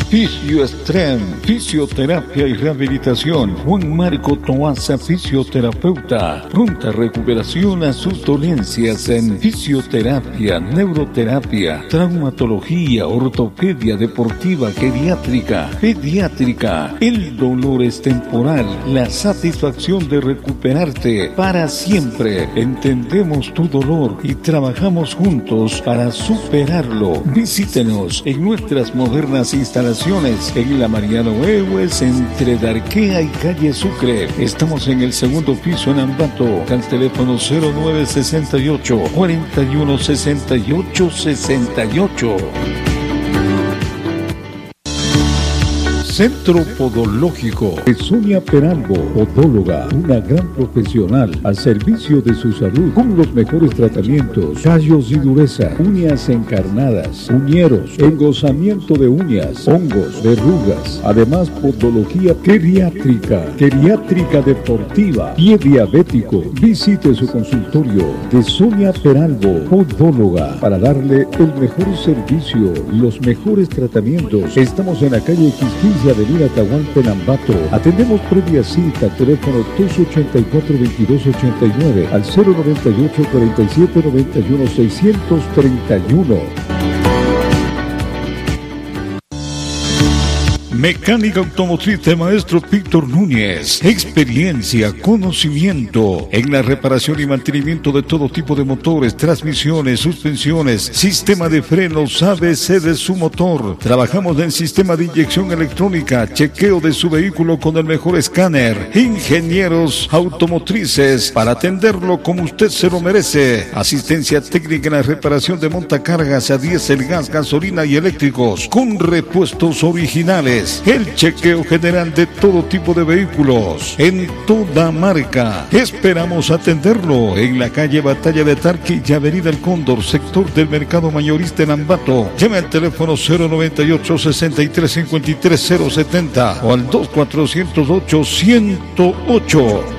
Fisioestrem, fisioterapia y rehabilitación. Juan Marco Toaza, fisioterapeuta. Pronta recuperación a sus dolencias en fisioterapia, neuroterapia, traumatología, ortopedia deportiva, geriátrica, pediátrica. El dolor es temporal, la satisfacción de recuperarte para siempre. Entendemos tu dolor y trabajamos juntos para superarlo. Visítenos en nuestras modernas instalaciones en la Mariano Ewes, entre Darquea y calle Sucre. Estamos en el segundo piso en Ambato, al teléfono 0968 416868. Centro Podológico de Sonia Peralbo, podóloga, una gran profesional al servicio de su salud, con los mejores tratamientos: callos y dureza, uñas encarnadas, uñeros, engrosamiento de uñas, hongos, verrugas. Además, podología geriátrica, geriátrica deportiva, pie diabético. Visite su consultorio de Sonia Peralbo, podóloga, para darle el mejor servicio, los mejores tratamientos. Estamos en la calle Quisquilla, avenida Tahuante, Ambato. Atendemos previa cita, teléfono 284-2289 al 098-4791-631. Mecánica automotriz de maestro Víctor Núñez. Experiencia, conocimiento en la reparación y mantenimiento de todo tipo de motores, transmisiones, suspensiones, sistema de frenos, ABC de su motor. Trabajamos en sistema de inyección electrónica, chequeo de su vehículo con el mejor escáner. Ingenieros automotrices para atenderlo como usted se lo merece. Asistencia técnica en la reparación de montacargas a diésel, gas, gasolina y eléctricos, con repuestos originales. El chequeo general de todo tipo de vehículos, en toda marca. Esperamos atenderlo en la calle Batalla de Tarqui y avenida El Cóndor, sector del mercado mayorista en Ambato. Llame al teléfono 098-6353-070 o al 2408-108.